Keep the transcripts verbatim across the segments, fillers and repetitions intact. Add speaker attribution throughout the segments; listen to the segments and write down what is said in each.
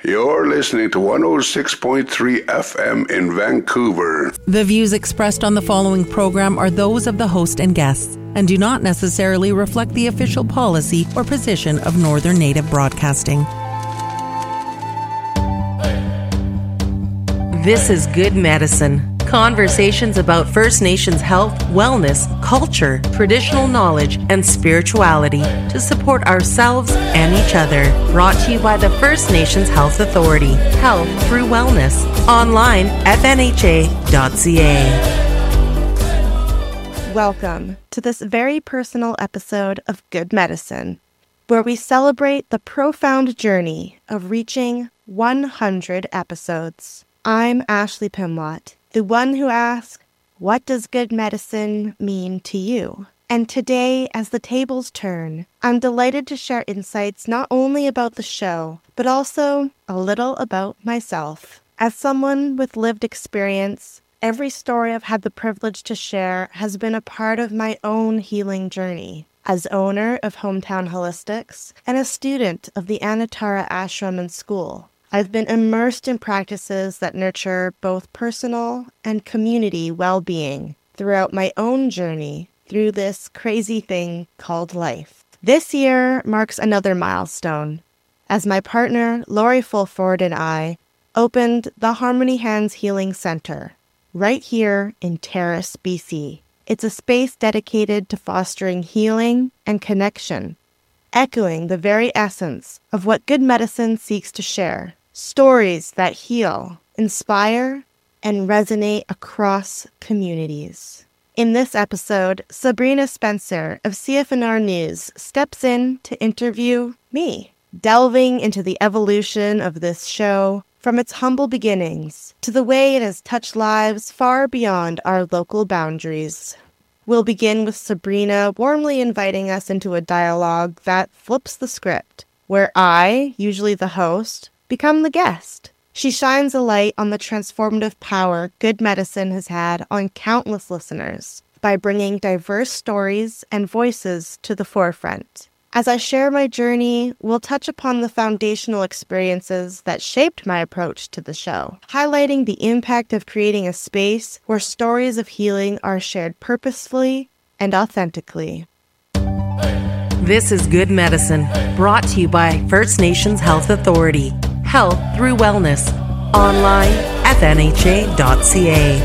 Speaker 1: You're listening to one oh six point three F M in Vancouver.
Speaker 2: The views expressed on the following program are those of the host and guests and do not necessarily reflect the official policy or position of Northern Native Broadcasting. This is Good Medicine. Conversations about First Nations health, wellness, culture, traditional knowledge, and spirituality to support ourselves and each other. Brought to you by the First Nations Health Authority. Health through wellness. Online at f n h a dot c a.
Speaker 3: Welcome to this very personal episode of Good Medicine, where we celebrate the profound journey of reaching one hundred episodes. I'm Ashley Pimlott, the one who asks, what does good medicine mean to you? And today, as the tables turn, I'm delighted to share insights not only about the show, but also a little about myself. As someone with lived experience, every story I've had the privilege to share has been a part of my own healing journey. As owner of Hometown Holistics and a student of the Anatara Ashram and School, I've been immersed in practices that nurture both personal and community well-being throughout my own journey through this crazy thing called life. This year marks another milestone, as my partner, Laurie Fulford, and I opened the Harmony Hands Healing Center right here in Terrace, B C. It's a space dedicated to fostering healing and connection, echoing the very essence of what good medicine seeks to share. Stories that heal, inspire, and resonate across communities. In this episode, Sabrina Spencer of C F N R News steps in to interview me, delving into the evolution of this show from its humble beginnings to the way it has touched lives far beyond our local boundaries. We'll begin with Sabrina warmly inviting us into a dialogue that flips the script, where I, usually the host, become the guest. She shines a light on the transformative power good medicine has had on countless listeners by bringing diverse stories and voices to the forefront. As I share my journey, we'll touch upon the foundational experiences that shaped my approach to the show, highlighting the impact of creating a space where stories of healing are shared purposefully and authentically.
Speaker 2: This is Good Medicine, brought to you by First Nations Health Authority. Health through wellness. Online at f n h a dot c a.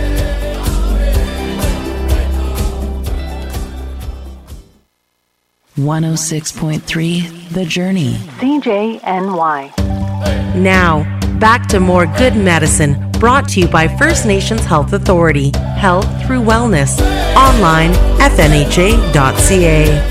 Speaker 2: one oh six point three The Journey.
Speaker 4: C J N Y.
Speaker 2: Now, back to more Good Medicine, brought to you by First Nations Health Authority. Health through wellness. Online at f n h a dot c a.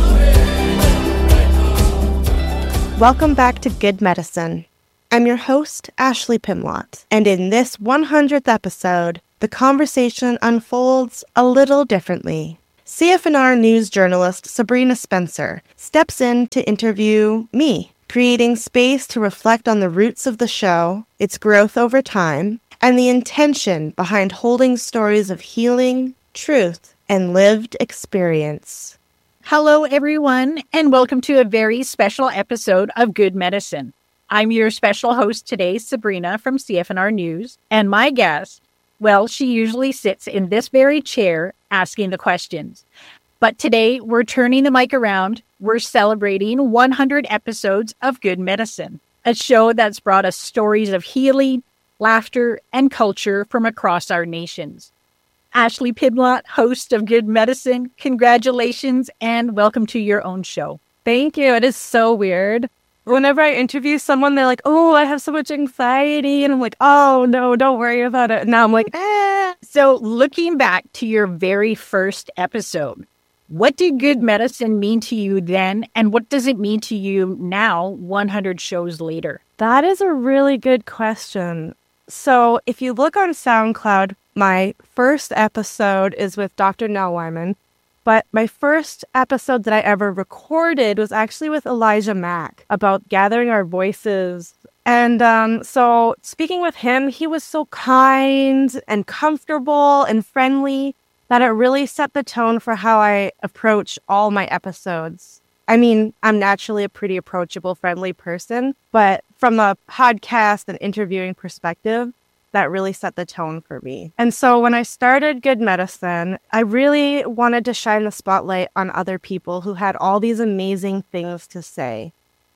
Speaker 3: Welcome back to Good Medicine. I'm your host, Ashley Pimlott, and in this one hundredth episode, the conversation unfolds a little differently. C F N R News journalist Sabrina Spencer steps in to interview me, creating space to reflect on the roots of the show, its growth over time, and the intention behind holding stories of healing, truth, and lived experience.
Speaker 4: Hello, everyone, and welcome to a very special episode of Good Medicine. I'm your special host today, Sabrina from C F N R News, and my guest, well, she usually sits in this very chair asking the questions. But today, we're turning the mic around. We're celebrating one hundred episodes of Good Medicine, a show that's brought us stories of healing, laughter, and culture from across our nations. Ashley Pimlott, host of Good Medicine, congratulations and welcome to your own show.
Speaker 5: Thank you. It is so weird. Whenever I interview someone, they're like, oh, I have so much anxiety. And I'm like, oh, no, don't worry about it. Now I'm like, ah.
Speaker 4: So looking back to your very first episode, what did Good Medicine mean to you then? And what does it mean to you now, one hundred shows later?
Speaker 5: That is a really good question. So if you look on SoundCloud, my first episode is with Doctor Nell Wyman. But my first episode that I ever recorded was actually with Elijah Mack about gathering our voices. And um, so speaking with him, he was so kind and comfortable and friendly that it really set the tone for how I approach all my episodes. I mean, I'm naturally a pretty approachable, friendly person, but from a podcast and interviewing perspective, that really set the tone for me. And so when I started Good Medicine, I really wanted to shine the spotlight on other people who had all these amazing things to say.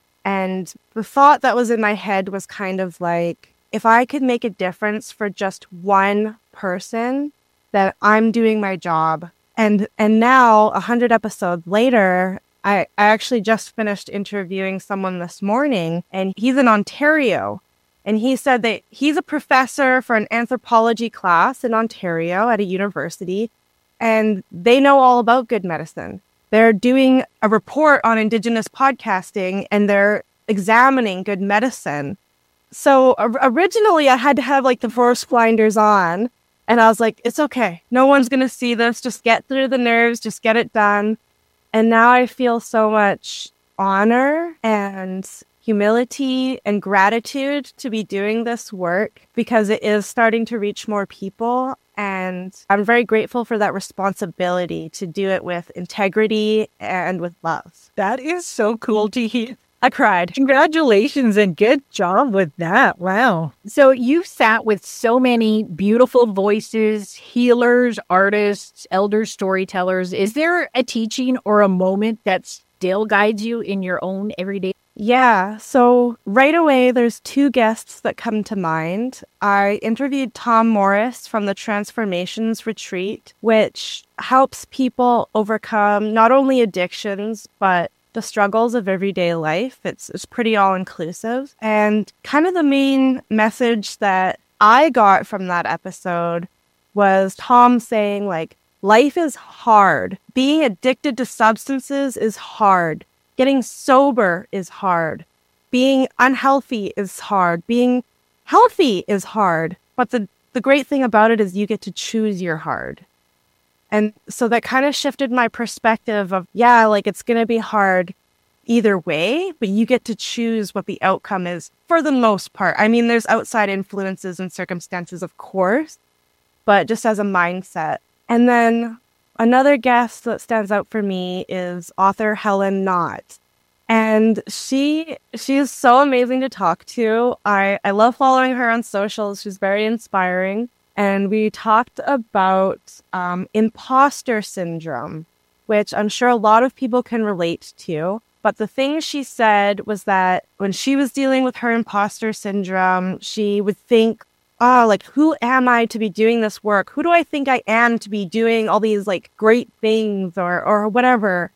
Speaker 5: And the thought that was in my head was kind of like, if I could make a difference for just one person, then I'm doing my job. And and now, a hundred episodes later, I, I actually just finished interviewing someone this morning, and he's in Ontario. And he said that he's a professor for an anthropology class in Ontario at a university, and they know all about Good Medicine. They're doing a report on Indigenous podcasting, and they're examining Good Medicine. So originally I had to have like the forest blinders on, and I was like, it's okay. No one's going to see this. Just get through the nerves. Just get it done. And now I feel so much honor and humility and gratitude to be doing this work because it is starting to reach more people. And I'm very grateful for that responsibility to do it with integrity and with love.
Speaker 4: That is so cool to hear.
Speaker 5: I cried.
Speaker 4: Congratulations and good job with that. Wow. So you've sat with so many beautiful voices, healers, artists, elders, storytellers. Is there a teaching or a moment that still guides you in your own everyday?
Speaker 5: Yeah. So right away, there's two guests that come to mind. I interviewed Tom Morris from the Transformations Retreat, which helps people overcome not only addictions, but the struggles of everyday life. It's it's pretty all-inclusive. And kind of the main message that I got from that episode was Tom saying, like, life is hard. Being addicted to substances is hard. Getting sober is hard. Being unhealthy is hard. Being healthy is hard. But the, the great thing about it is you get to choose your hard. And so that kind of shifted my perspective of, yeah, like it's going to be hard either way, but you get to choose what the outcome is for the most part. I mean, there's outside influences and circumstances, of course, but just as a mindset. And then another guest that stands out for me is author Helen Knott. And she she is so amazing to talk to. I, I love following her on socials. She's very inspiring. And we talked about um, imposter syndrome, which I'm sure a lot of people can relate to. But the thing she said was that when she was dealing with her imposter syndrome, she would think, oh, like, who am I to be doing this work? Who do I think I am to be doing all these like great things or or whatever?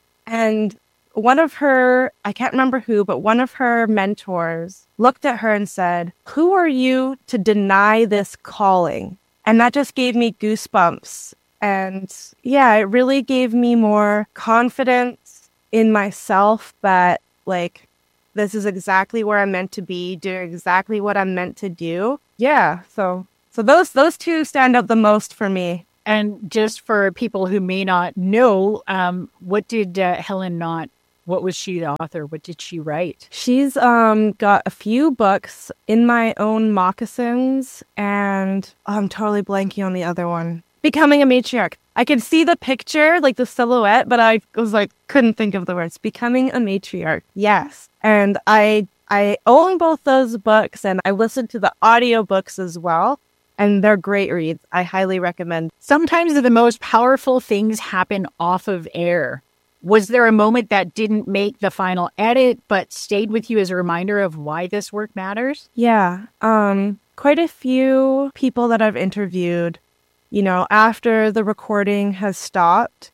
Speaker 5: And one of her, I can't remember who, but one of her mentors looked at her and said, who are you to deny this calling? And that just gave me goosebumps. And yeah, it really gave me more confidence in myself that like, this is exactly where I'm meant to be, doing exactly what I'm meant to do. Yeah, so so those those two stand out the most for me.
Speaker 4: And just for people who may not know, um, what did uh, Helen Knott, what was she the author? What did she write?
Speaker 5: She's um got a few books, In My Own Moccasins, and oh, I'm totally blanking on the other one. Becoming a Matriarch. I could see the picture, like the silhouette, but I was like, couldn't think of the words. Becoming a Matriarch. Yes. And I I own both those books, and I listened to the audiobooks as well. And they're great reads. I highly recommend.
Speaker 4: Sometimes the most powerful things happen off of air. Was there a moment that didn't make the final edit, but stayed with you as a reminder of why this work matters?
Speaker 5: Yeah. Um, quite a few people that I've interviewed, you know, after the recording has stopped,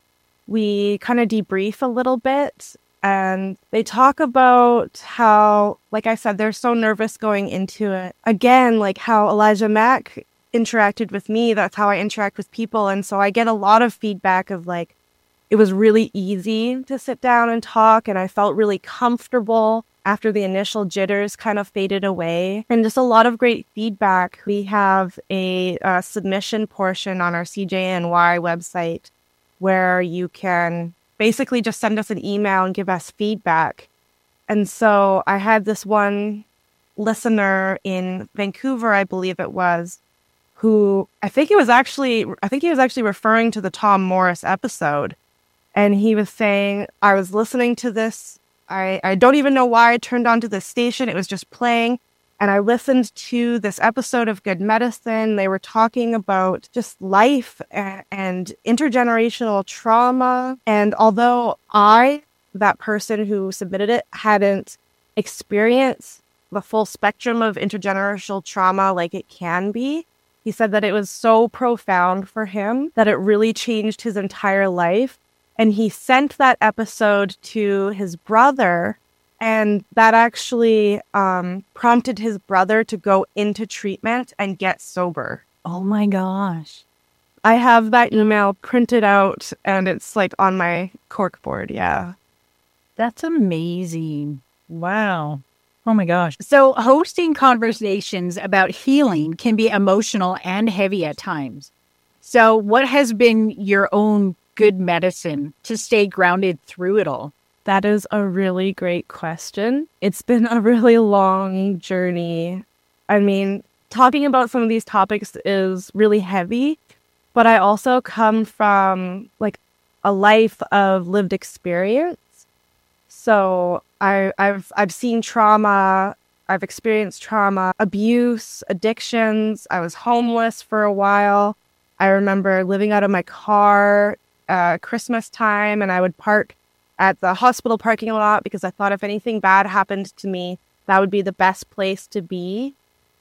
Speaker 5: we kind of debrief a little bit. And they talk about how, like I said, they're so nervous going into it. Again, like how Elijah Mack interacted with me, that's how I interact with people. And so I get a lot of feedback of like, it was really easy to sit down and talk, and I felt really comfortable after the initial jitters kind of faded away. And just a lot of great feedback. We have a, a submission portion on our C J N Y website where you can basically just send us an email and give us feedback. And so I had this one listener in Vancouver, I believe it was, who I think he was actually, I think he was actually referring to the Tom Morris episode.
Speaker 3: And he was saying, I was listening to this. I, I don't even know why I turned onto this station. It was just playing. And I listened to this episode of Good Medicine. They were talking about just life and, and intergenerational trauma. And although I, that person who submitted it, hadn't experienced the full spectrum of intergenerational trauma like it can be, he said that it was so profound for him that it really changed his entire life. And he sent that episode to his brother, and that actually um, prompted his brother to go into treatment and get sober.
Speaker 4: Oh my gosh.
Speaker 3: I have that email printed out, and it's like on my corkboard. Yeah.
Speaker 4: That's amazing. Wow. Oh my gosh. So hosting conversations about healing can be emotional and heavy at times. So what has been your own good medicine to stay grounded through it all?
Speaker 3: That is a really great question. It's been a really long journey. I mean, talking about some of these topics is really heavy, but I also come from like a life of lived experience. So I, I've I've seen trauma. I've experienced trauma, abuse, addictions. I was homeless for a while. I remember living out of my car uh, Christmas time, and I would park at the hospital parking lot because I thought if anything bad happened to me, that would be the best place to be.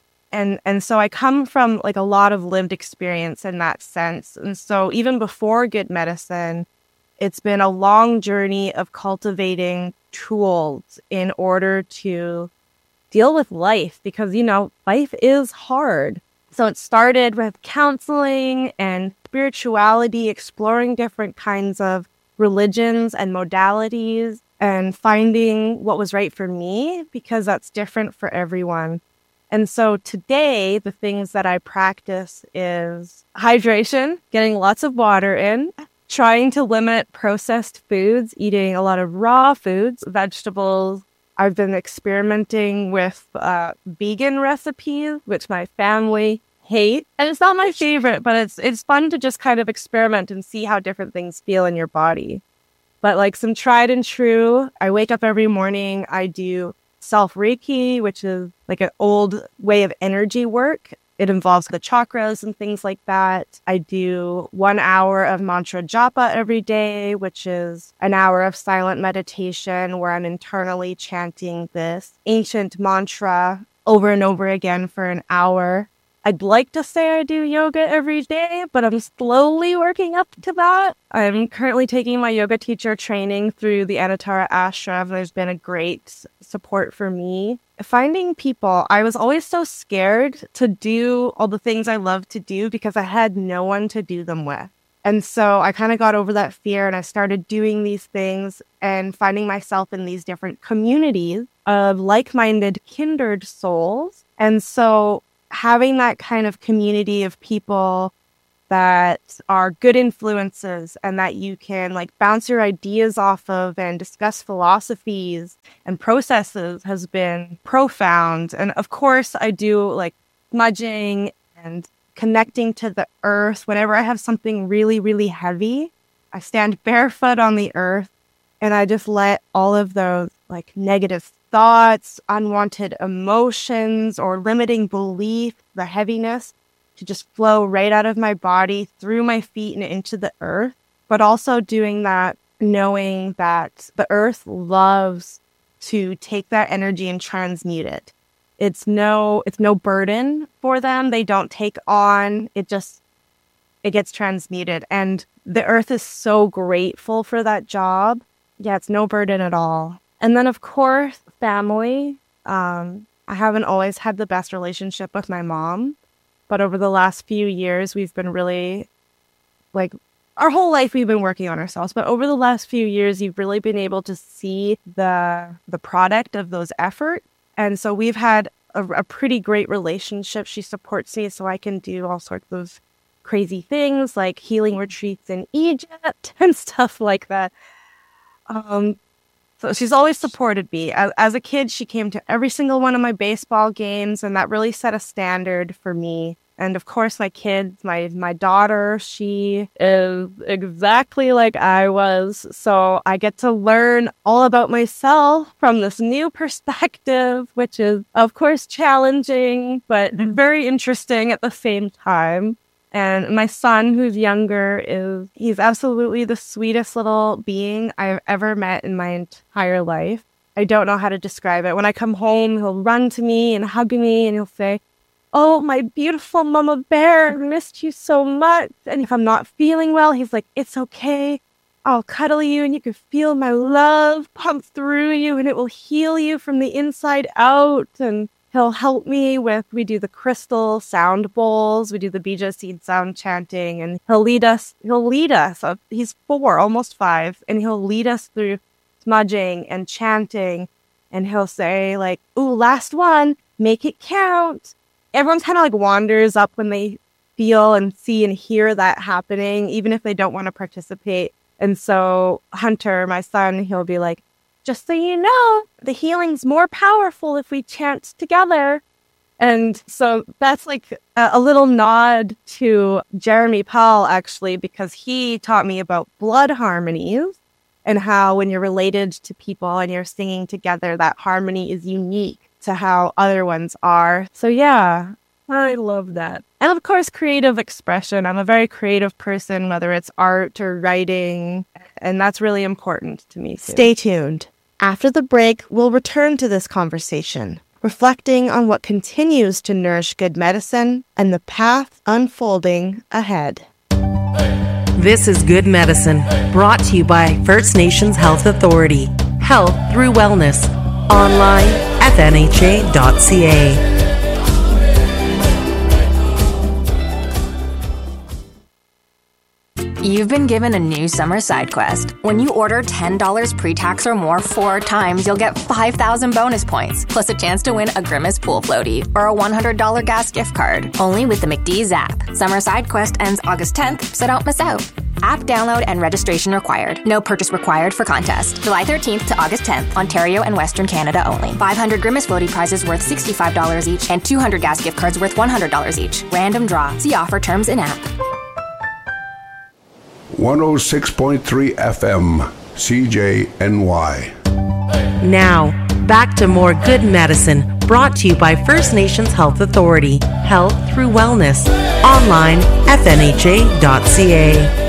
Speaker 3: And and so I come from like a lot of lived experience in that sense. And so even before Good Medicine, it's been a long journey of cultivating tools in order to deal with life because, you know, life is hard. So it started with counseling and spirituality, exploring different kinds of religions and modalities and finding what was right for me because that's different for everyone. And so today, the things that I practice is hydration, getting lots of water in, trying to limit processed foods, eating a lot of raw foods, vegetables. I've been experimenting with uh, vegan recipes, which my family hate. And it's not my favorite, but it's it's fun to just kind of experiment and see how different things feel in your body. But like some tried and true, I wake up every morning, I do self-Reiki, which is like an old way of energy work. It involves the chakras and things like that. I do one hour of mantra japa every day, which is an hour of silent meditation where I'm internally chanting this ancient mantra over and over again for an hour. I'd like to say I do yoga every day, but I'm slowly working up to that. I'm currently taking my yoga teacher training through the Anatara Ashram. There's been a great support for me. Finding people, I was always so scared to do all the things I love to do because I had no one to do them with. And so I kind of got over that fear and I started doing these things and finding myself in these different communities of like-minded kindred souls. And so having that kind of community of people that are good influences and that you can like bounce your ideas off of and discuss philosophies and processes has been profound. And of course, I do like smudging and connecting to the earth. Whenever I have something really, really heavy, I stand barefoot on the earth and I just let all of those like negative thoughts, unwanted emotions, or limiting belief, the heaviness, to just flow right out of my body, through my feet and into the earth. But also doing that, knowing that the earth loves to take that energy and transmute it. It's no, it's no burden for them. They don't take on, it just, it gets transmuted. And the earth is so grateful for that job. Yeah, it's no burden at all. And then, of course, family. Um, I haven't always had the best relationship with my mom, but over the last few years, we've been really, like, our whole life we've been working on ourselves. But over the last few years, you've really been able to see the the product of those efforts. And so we've had a, a pretty great relationship. She supports me so I can do all sorts of crazy things like healing retreats in Egypt and stuff like that. Um, So she's always supported me. As, as a kid, she came to every single one of my baseball games, and that really set a standard for me
Speaker 5: And of course, my kids, my my daughter, she is exactly like I was. So I get to learn all about myself from this new perspective, which is, of course, challenging, but very interesting at the same time. And my son, who's younger, is he's absolutely the sweetest little being I've ever met in my entire life. I don't know how to describe it. When I come home, he'll run to me and hug me, and he'll say, "Oh, my beautiful mama bear, I missed you so much." And if I'm not feeling well, he's like, "It's okay. I'll cuddle you and you can feel my love pump through you and it will heal you from the inside out." And he'll help me with, we do the crystal sound bowls, we do the Bija seed sound chanting, and he'll lead us, he'll lead us. Uh, he's four, almost five, and he'll lead us through smudging and chanting. And he'll say like, "Ooh, last one, make it count." Everyone's kind of like wanders up when they feel and see and hear that happening, even if they don't want to participate. And so Hunter, my son, he'll be like, "Just so you know, the healing's more powerful if we chant together." And so that's like a, a little nod to Jeremy Paul, actually, because he taught me about blood harmonies and how when you're related to people and you're singing together, that harmony is unique to how other ones are. So yeah, I love that. And of course, creative expression. I'm a very creative person, whether it's art or writing, and that's really important to me too.
Speaker 3: Stay tuned. After the break, we'll return to this conversation, reflecting on what continues to nourish good medicine and the path unfolding ahead.
Speaker 2: This is Good Medicine, brought to you by First Nations Health Authority. Health through wellness. Online, f n h a dot c a.
Speaker 6: You've been given a new summer side quest. When you order ten dollars pre-tax or more four times, you'll get five thousand bonus points, plus a chance to win a Grimace pool floaty or a one hundred dollars gas gift card. Only with the McDee's app. Summer side quest ends August tenth, so don't miss out. App download and registration required. No purchase required for contest. July thirteenth to August tenth, Ontario and Western Canada only. five hundred Grimace floaty prizes worth sixty-five dollars each and two hundred gas gift cards worth one hundred dollars each. Random draw. See offer terms in app.
Speaker 1: one oh six point three F M, C J N Y.
Speaker 2: Now, back to more Good Medicine, brought to you by First Nations Health Authority. Health through wellness. Online, f n h a dot c a.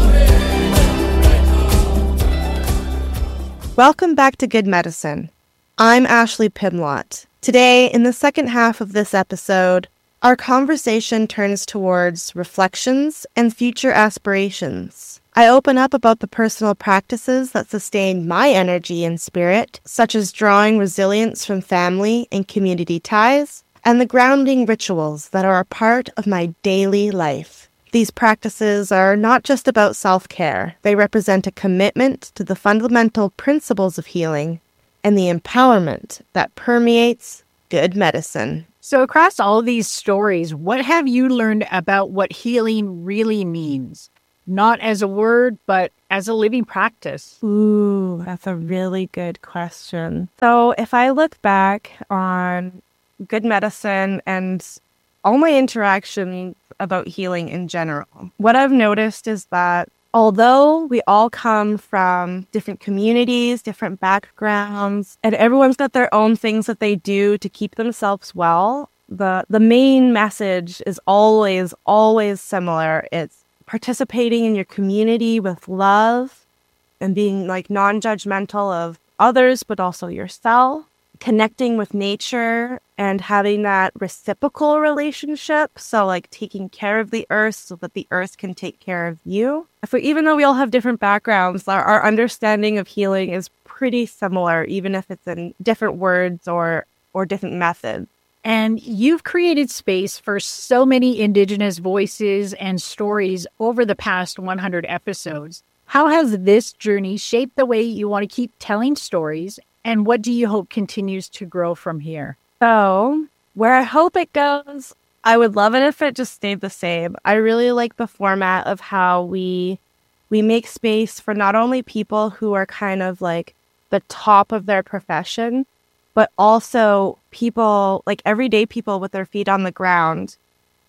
Speaker 3: Welcome back to Good Medicine. I'm Ashley Pimlott. Today, in the second half of this episode, our conversation turns towards reflections and future aspirations. I open up about the personal practices that sustain my energy and spirit, such as drawing resilience from family and community ties, and the grounding rituals that are a part of my daily life. These practices are not just about self-care. They represent a commitment to the fundamental principles of healing and the empowerment that permeates good medicine.
Speaker 4: So across all these stories, what have you learned about what healing really means? Not as a word, but as a living practice.
Speaker 5: Ooh, that's a really good question. So if I look back on good medicine and all my interactions about healing in general, what I've noticed is that although we all come from different communities, different backgrounds, and everyone's got their own things that they do to keep themselves well, the, the main message is always, always similar. It's participating in your community with love and being like non-judgmental of others, but also yourself, connecting with nature and having that reciprocal relationship. So like taking care of the earth so that the earth can take care of you. For even though we all have different backgrounds, our, our understanding of healing is pretty similar, even if it's in different words or, or different methods.
Speaker 4: And you've created space for so many Indigenous voices and stories over the past one hundred episodes. How has this journey shaped the way you want to keep telling stories? And what do you hope continues to grow from here?
Speaker 5: So, where I hope it goes, I would love it if it just stayed the same. I really like the format of how we we make space for not only people who are kind of like the top of their profession, but also people, like everyday people with their feet on the ground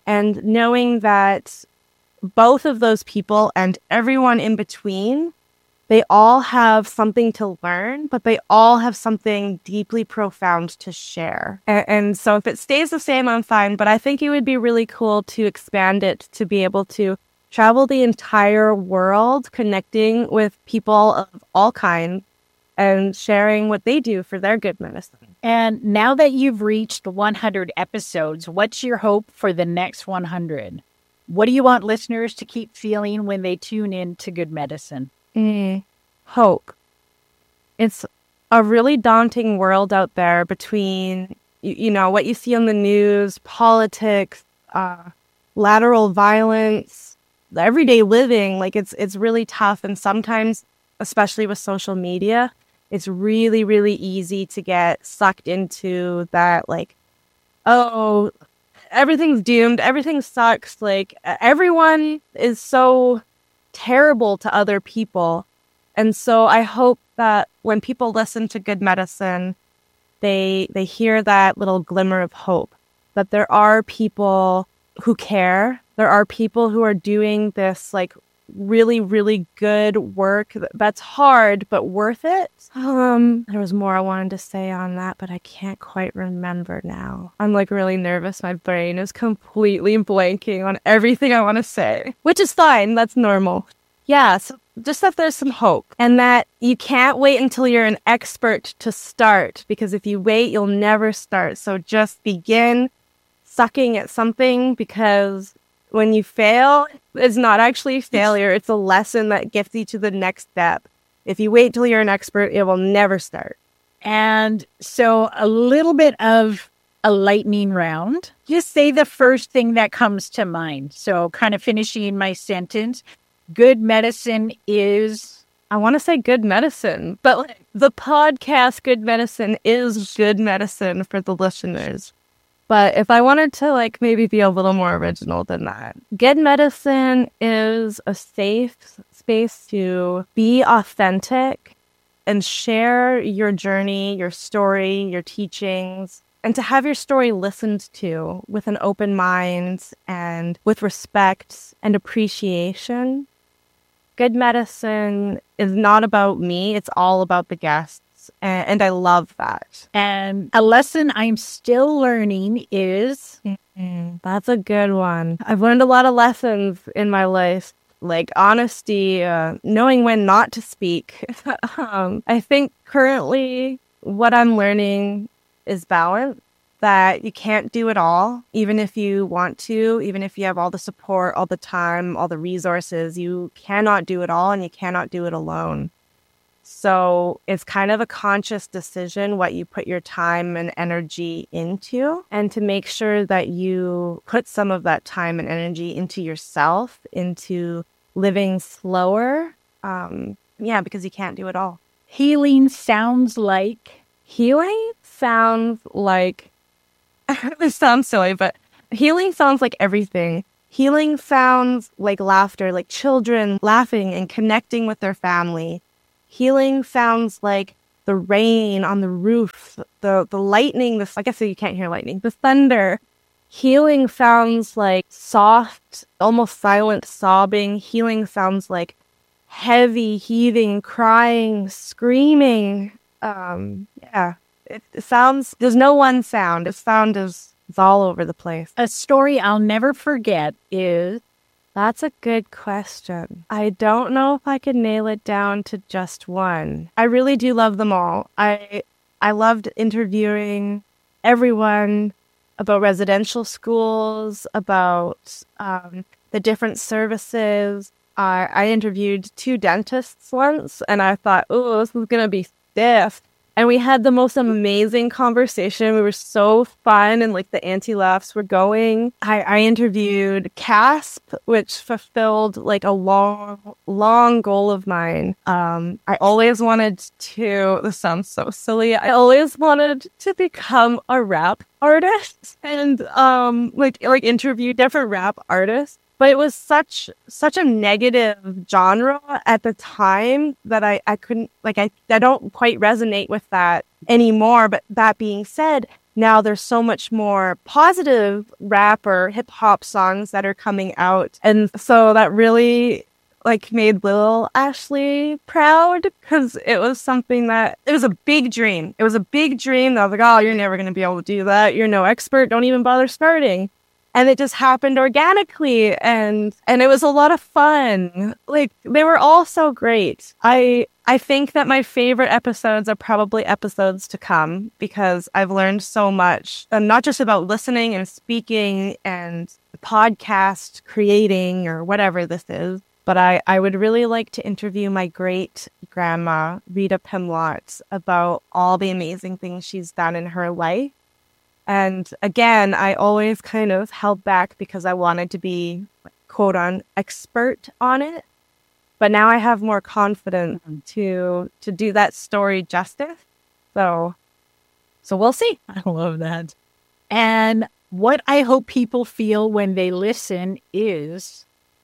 Speaker 5: And knowing that both of those people and everyone in between, they all have something to learn, but they all have something deeply profound to share. And, and so if it stays the same, I'm fine. But I think it would be really cool to expand it to be able to travel the entire world, connecting with people of all kinds and sharing what they do for their good medicine.
Speaker 4: And now that you've reached one hundred episodes, what's your hope for the next one hundred? What do you want listeners to keep feeling when they tune in to Good Medicine?
Speaker 5: Mm, hope. It's a really daunting world out there between, you, you know, what you see on the news, politics, uh, lateral violence, everyday living. Like it's it's really tough. And sometimes, especially with social media, it's really, really easy to get sucked into that, like, oh, everything's doomed, everything sucks. Like everyone is so terrible to other people. And so I hope that when people listen to Good Medicine, they they hear that little glimmer of hope, that there are people who care. There are people who are doing this like really, really good work that's hard, but worth it. Um, there was more I wanted to say on that, but I can't quite remember now. I'm like really nervous. My brain is completely blanking on everything I want to say, which is fine. That's normal. Yeah, so just that there's some hope and that you can't wait until you're an expert to start, because if you wait, you'll never start. So just begin sucking at something, because when you fail, it's not actually failure. It's a lesson that gets you to the next step. If you wait till you're an expert, it will never start.
Speaker 4: And so a little bit of a lightning round. Just say the first thing that comes to mind. So kind of finishing my sentence. Good medicine is...
Speaker 5: I want to say good medicine, but like, the podcast Good Medicine is good medicine for the listeners. But if I wanted to like maybe be a little more original than that, Good Medicine is a safe space to be authentic and share your journey, your story, your teachings, and to have your story listened to with an open mind and with respect and appreciation. Good Medicine is not about me. It's all about the guests. And, and I love that.
Speaker 4: And a lesson I'm still learning is...
Speaker 5: Mm-hmm. That's a good one. I've learned a lot of lessons in my life, like honesty, uh, knowing when not to speak. um, I think currently what I'm learning is balance, that you can't do it all, even if you want to, even if you have all the support, all the time, all the resources. You cannot do it all, and you cannot do it alone. So it's kind of a conscious decision what you put your time and energy into, and to make sure that you put some of that time and energy into yourself, into living slower. Um, yeah, because you can't do it all.
Speaker 4: Healing sounds like...
Speaker 5: Healing sounds like... This sounds silly, but healing sounds like everything. Healing sounds like laughter, like children laughing and connecting with their family. Healing sounds like the rain on the roof, the, the lightning, the, I guess you can't hear lightning, the thunder. Healing sounds like soft, almost silent sobbing. Healing sounds like heavy heaving, crying, screaming. Um, yeah, it, it sounds, there's no one sound. The sound is, is all over the place.
Speaker 4: A story I'll never forget is...
Speaker 5: That's a good question. I don't know if I could nail it down to just one. I really do love them all. I I loved interviewing everyone about residential schools, about um, the different services. Uh, I interviewed two dentists once, and I thought, oh, this is going to be stiff. And we had the most amazing conversation. We were so fun, and like the anti-laughs were going. I, I interviewed CASP, which fulfilled like a long, long goal of mine. Um, I always wanted to, this sounds so silly, I always wanted to become a rap artist and um, like like interview different rap artists. But it was such such a negative genre at the time that I, I couldn't, like, I, I don't quite resonate with that anymore. But that being said, now there's so much more positive rap or hip hop songs that are coming out. And so that really like made little Ashley proud, because it was something that, it was a big dream. It was a big dream that I was like, oh, you're never going to be able to do that. You're no expert. Don't even bother starting. And it just happened organically. And and it was a lot of fun. Like, they were all so great. I I think that my favorite episodes are probably episodes to come, because I've learned so much, and not just about listening and speaking and podcast creating or whatever this is, but I, I would really like to interview my great grandma, Rita Pimlott, about all the amazing things she's done in her life. And again, I always kind of held back because I wanted to be, quote on, expert on it. But now I have more confidence to to do that story justice. So, so we'll see.
Speaker 4: I love that. And what I hope people feel when they listen is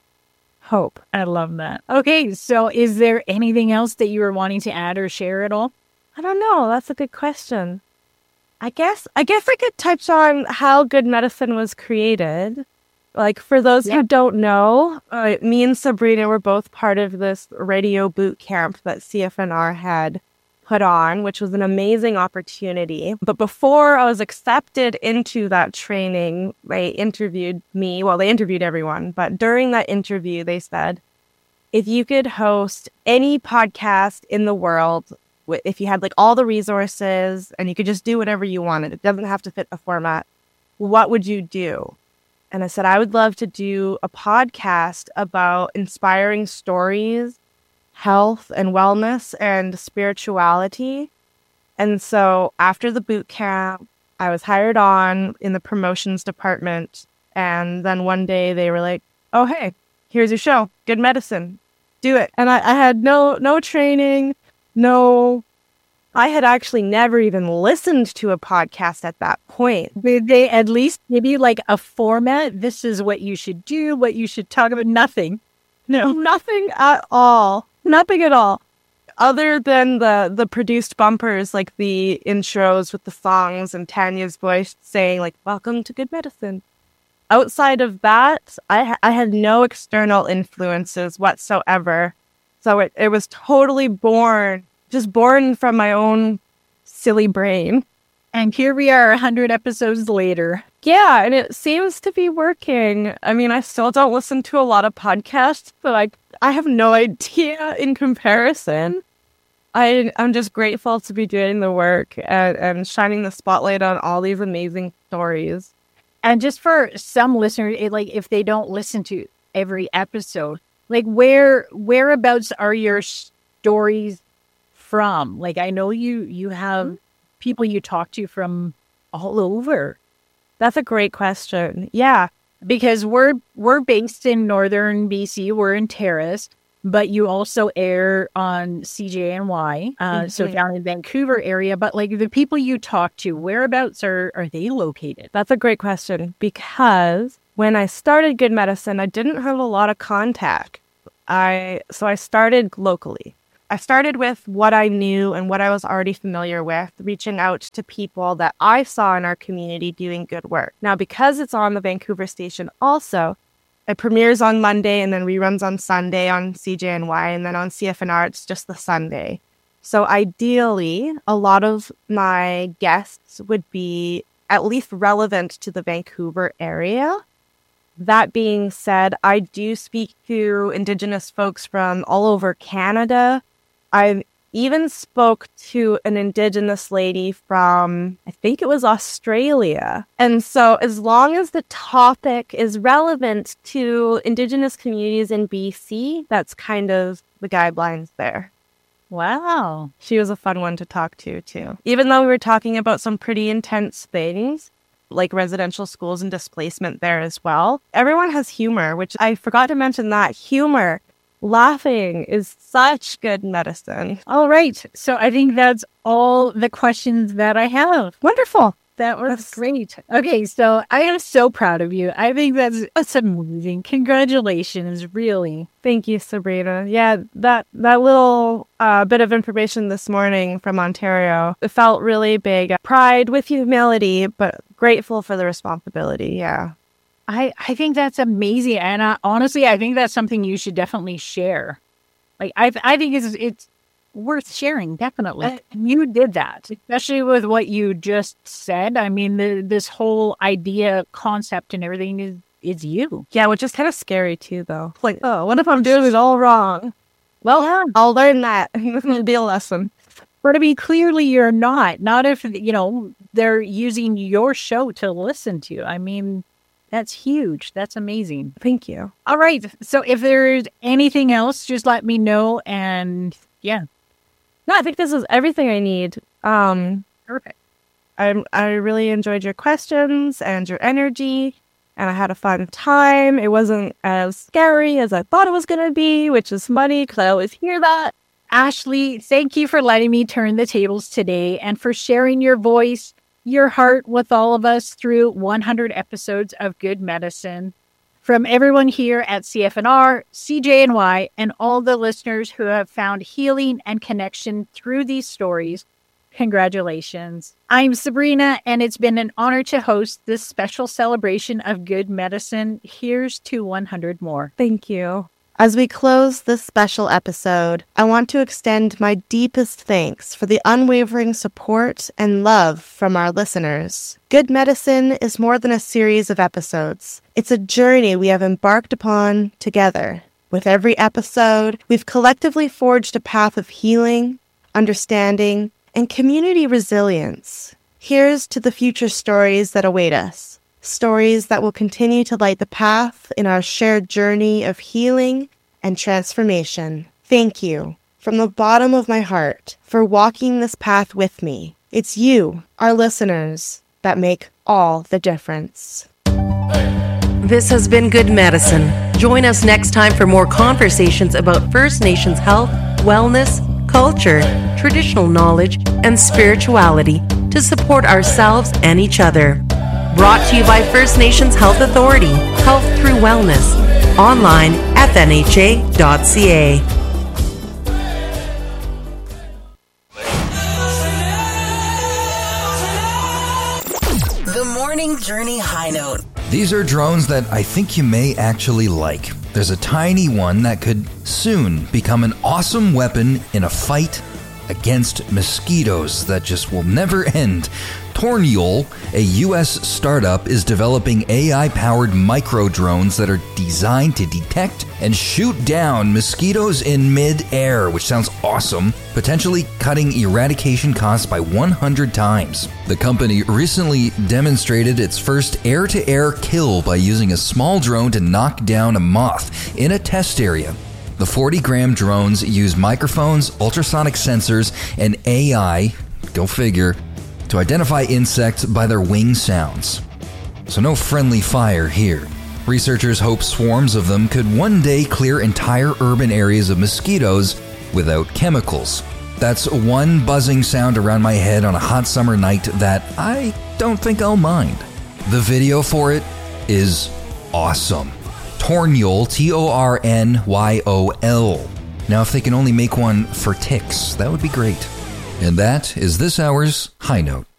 Speaker 5: hope.
Speaker 4: I love that. Okay, so is there anything else that you were wanting to add or share at all?
Speaker 5: I don't know. That's a good question. I guess I guess I could touch on how Good Medicine was created. Like, for those yeah. who don't know, uh, me and Sabrina were both part of this radio boot camp that C F N R had put on, which was an amazing opportunity. But before I was accepted into that training, they interviewed me. Well, they interviewed everyone. But during that interview, they said, if you could host any podcast in the world, if you had like all the resources and you could just do whatever you wanted, it doesn't have to fit a format, what would you do? And I said, I would love to do a podcast about inspiring stories, health and wellness, and spirituality. And so after the boot camp, I was hired on in the promotions department. And then one day they were like, oh, hey, here's your show, Good Medicine. Do it. And I, I had no no training, no... I had actually never even listened to a podcast at that point.
Speaker 4: Did they at least give you like a format? This is what you should do, what you should talk about? Nothing.
Speaker 5: No, nothing at all. Nothing at all. Other than the, the produced bumpers, like the intros with the songs and Tanya's voice saying like, welcome to Good Medicine. Outside of that, I, ha- I had no external influences whatsoever. So it, it was totally born just born from my own silly brain.
Speaker 4: And here we are a hundred episodes later.
Speaker 5: Yeah, and it seems to be working. I mean, I still don't listen to a lot of podcasts, but I, I have no idea in comparison. I, I'm just grateful to be doing the work and, and shining the spotlight on all these amazing stories.
Speaker 4: And just for some listeners, it, like if they don't listen to every episode, like where whereabouts are your stories from? Like, I know you you have mm-hmm. people you talk to from all over.
Speaker 5: That's a great question. Yeah,
Speaker 4: because we're we're based in northern B C. We're in Terrace, but you also air on C J N Y, uh, mm-hmm. so down in Vancouver area. But like the people you talk to, whereabouts are are they located?
Speaker 5: That's a great question, because when I started Good Medicine, I didn't have a lot of contact. I so I started locally. I started with what I knew and what I was already familiar with, reaching out to people that I saw in our community doing good work. Now, because it's on the Vancouver station also, it premieres on Monday and then reruns on Sunday on C J N Y, and then on C F N R, it's just the Sunday. So ideally, a lot of my guests would be at least relevant to the Vancouver area. That being said, I do speak to Indigenous folks from all over Canada. I even spoke to an Indigenous lady from, I think it was Australia. And so as long as the topic is relevant to Indigenous communities in B C, that's kind of the guidelines there.
Speaker 4: Wow.
Speaker 5: She was a fun one to talk to, too. Even though we were talking about some pretty intense things, like residential schools and displacement there as well. Everyone has humor, which I forgot to mention that. Humor. Laughing is such good medicine.
Speaker 4: All right. So I think that's all the questions that I have.
Speaker 5: Wonderful.
Speaker 4: That was that's great. Okay, so I am so proud of you. I think that's that's amazing. Congratulations, really.
Speaker 5: Thank you, Sabrina. Yeah, that that little uh, bit of information this morning from Ontario, it felt really big. Pride with humility, but grateful for the responsibility. Yeah.
Speaker 4: I, I think that's amazing. And I, honestly, I think that's something you should definitely share. Like, I I think it's it's worth sharing, definitely. Uh, you did that, especially with what you just said. I mean, the, this whole idea, concept, and everything is, is you.
Speaker 5: Yeah, which is kind of scary, too, though. Like, oh, what if I'm doing it all wrong?
Speaker 4: Well, yeah.
Speaker 5: I'll learn that. It'll be a lesson.
Speaker 4: But to be clearly, you're not. Not if, you know, they're using your show to listen to. I mean, that's huge. That's amazing.
Speaker 5: Thank you.
Speaker 4: All right. So if there's anything else, just let me know. And yeah.
Speaker 5: No, I think this is everything I need. Um,
Speaker 4: Perfect.
Speaker 5: I I really enjoyed your questions and your energy, and I had a fun time. It wasn't as scary as I thought it was going to be, which is funny because I always hear that.
Speaker 4: Ashley, thank you for letting me turn the tables today and for sharing your voice, your heart with all of us through one hundred episodes of Good Medicine. From everyone here at C F N R, C J N Y, and all the listeners who have found healing and connection through these stories, congratulations. I'm Sabrina, and it's been an honor to host this special celebration of Good Medicine. Here's to one hundred more.
Speaker 5: Thank you.
Speaker 3: As we close this special episode, I want to extend my deepest thanks for the unwavering support and love from our listeners. Good Medicine is more than a series of episodes. It's a journey we have embarked upon together. With every episode, we've collectively forged a path of healing, understanding, and community resilience. Here's to the future stories that await us. Stories that will continue to light the path in our shared journey of healing and transformation. Thank you, from the bottom of my heart, for walking this path with me. It's you, our listeners, that make all the difference.
Speaker 2: This has been Good Medicine. Join us next time for more conversations about First Nations health, wellness, culture, traditional knowledge, and spirituality to support ourselves and each other. Brought to you by First Nations Health Authority, Health Through Wellness, online f n h a dot c a.
Speaker 7: The Morning Journey High Note.
Speaker 8: These are drones that I think you may actually like. There's a tiny one that could soon become an awesome weapon in a fight against mosquitoes that just will never end. Torniol, a U S startup, is developing A I-powered micro-drones that are designed to detect and shoot down mosquitoes in mid-air, which sounds awesome, potentially cutting eradication costs by one hundred times. The company recently demonstrated its first air-to-air kill by using a small drone to knock down a moth in a test area. The forty-gram drones use microphones, ultrasonic sensors, and A I, go figure, to identify insects by their wing sounds. So no friendly fire here. Researchers hope swarms of them could one day clear entire urban areas of mosquitoes without chemicals. That's one buzzing sound around my head on a hot summer night that I don't think I'll mind. The video for it is awesome. Tornyol, T O R N Y O L. Now, if they can only make one for ticks, that would be great. And that is this hour's High Note.